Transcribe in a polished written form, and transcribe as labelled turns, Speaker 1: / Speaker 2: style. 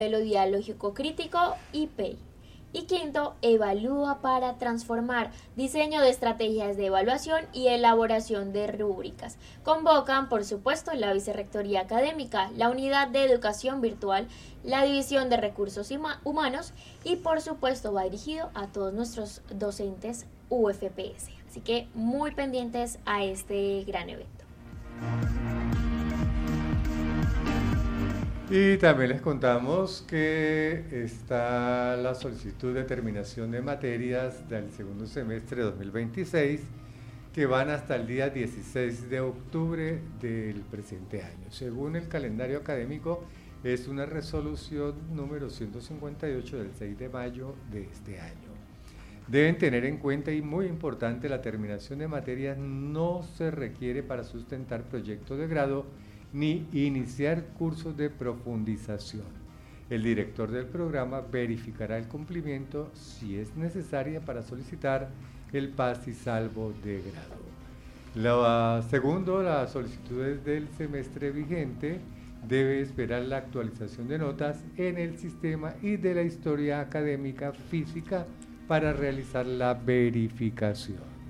Speaker 1: modelo dialógico crítico y PEI. Y quinto, evalúa para transformar, diseño de estrategias de evaluación y elaboración de rúbricas. Convocan, por supuesto, la Vicerrectoría Académica, la Unidad de Educación Virtual, la División de Recursos Humanos y, por supuesto, va dirigido a todos nuestros docentes UFPS. Así que muy pendientes a este gran evento.
Speaker 2: Y también les contamos que está la solicitud de terminación de materias del segundo semestre de 2026 que van hasta el día 16 de octubre del presente año. Según el calendario académico, es una resolución número 158 del 6 de mayo de este año. Deben tener en cuenta, y muy importante, la terminación de materias no se requiere para sustentar proyectos de grado ni iniciar cursos de profundización. El director del programa verificará el cumplimiento si es necesaria para solicitar el paz y salvo de grado. Segundo, las solicitudes del semestre vigente debe esperar la actualización de notas en el sistema y de la historia académica física para realizar la verificación.